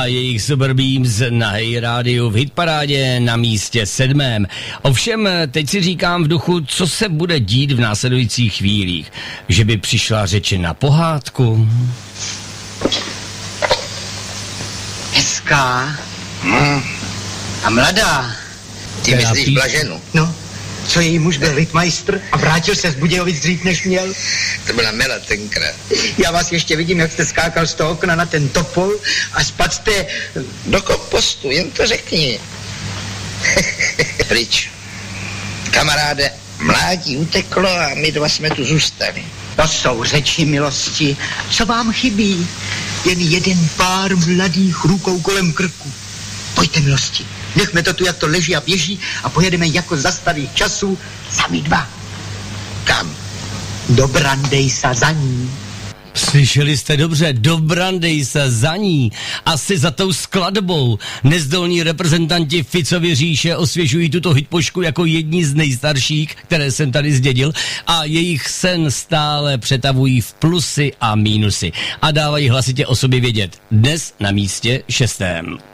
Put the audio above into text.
a jejich Super Beams na Hey rádiu v hitparádě na místě 7. Ovšem, teď si říkám v duchu, co se bude dít v následujících chvílích. Že by přišla řeč na pohádku. Hezká. A mladá. Ty myslíš Blaženu? No, co její muž byl litmajstr a vrátil se z Budějovic dřív, než měl. To byla Mela tenkrát. Já vás ještě vidím, jak jste skákal z toho okna na ten topol a spadl jste do kompostu, jen to řekni. Pryč. Kamaráde, mládí uteklo a my dva jsme tu zůstali. To jsou řeči milosti. Co vám chybí? Jen jeden pár mladých rukou kolem krku. Pojďte, milosti. Nechme to tu, jak to leží a běží a pojedeme jako za starých časů sami dva. Kam? Do Brandejsa za ní. Slyšeli jste dobře, do Brandejsa za ní, asi za tou skladbou. Nezdolní reprezentanti Ficovy říše osvěžují tuto hitpošku jako jedni z nejstarších, které jsem tady zdědil, a jejich sen stále přetavují v plusy a mínusy a dávají hlasitě o sobě vědět. Dnes na místě 6.